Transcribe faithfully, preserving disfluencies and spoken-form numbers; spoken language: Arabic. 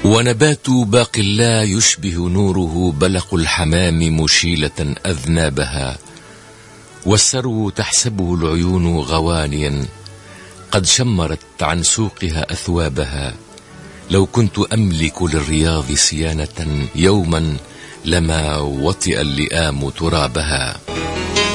ونبات باق لا يشبه نوره بلق الحمام مشيلة أذنابها، والسرو تحسبه العيون غوانيا قد شمرت عن سوقها أثوابها. لو كنت أملك للرياض صيانة يوما لما وطئ اللئام ترابها.